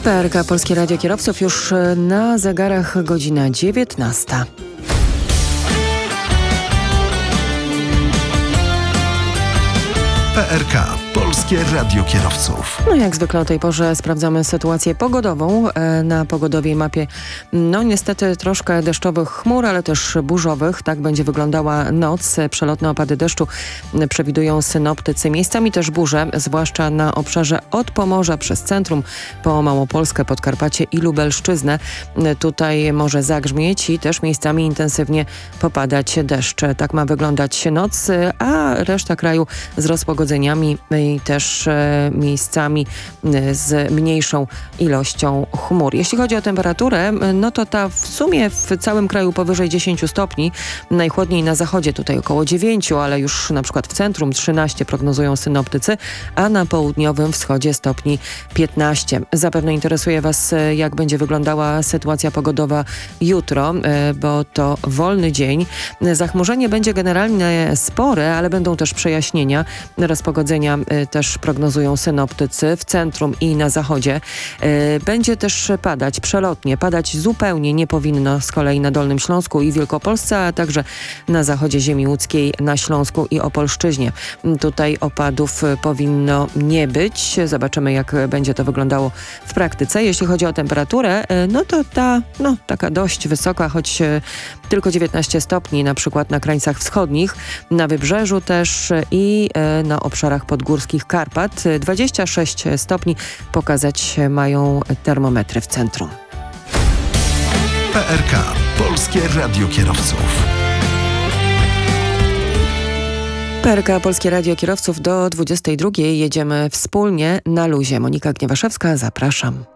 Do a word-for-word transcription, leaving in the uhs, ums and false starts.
P R K Polskie Radio Kierowców, już na zegarach godzina dziewiętnasta. P R K Polskie Radio Kierowców. No jak zwykle o tej porze sprawdzamy sytuację pogodową na pogodowej mapie. No niestety troszkę deszczowych chmur, ale też burzowych. Tak będzie wyglądała noc. Przelotne opady deszczu przewidują synoptycy. Miejscami też burze, zwłaszcza na obszarze od Pomorza przez centrum po Małopolskę, Podkarpacie i Lubelszczyznę. Tutaj może zagrzmieć i też miejscami intensywnie popadać deszcz. Tak ma wyglądać noc, a reszta kraju z rozpogodzeniami i też e, miejscami e, z mniejszą ilością chmur. Jeśli chodzi o temperaturę, no to ta w sumie w całym kraju powyżej dziesięć stopni. Najchłodniej na zachodzie tutaj około dziewięć, ale już na przykład w centrum trzynaście prognozują synoptycy, a na południowym wschodzie stopni piętnaście. Zapewne interesuje Was, jak będzie wyglądała sytuacja pogodowa jutro, e, bo to wolny dzień. Zachmurzenie będzie generalnie spore, ale będą też przejaśnienia. Rozpogodzenia też prognozują synoptycy w centrum i na zachodzie. Będzie też padać przelotnie. Padać zupełnie nie powinno z kolei na Dolnym Śląsku i Wielkopolsce, a także na zachodzie ziemi łódzkiej, na Śląsku i Opolszczyźnie. Tutaj opadów powinno nie być. Zobaczymy, jak będzie to wyglądało w praktyce. Jeśli chodzi o temperaturę, no to ta no, taka dość wysoka, choć tylko dziewiętnaście stopni, na przykład na krańcach wschodnich, na wybrzeżu też i na obszarach podgórskich Karpat. dwadzieścia sześć stopni pokazać mają termometry w centrum. P R K Polskie Radio Kierowców. P R K Polskie Radio Kierowców do dwudziestej drugiej jedziemy wspólnie na luzie. Monika Gniewaszewska, zapraszam.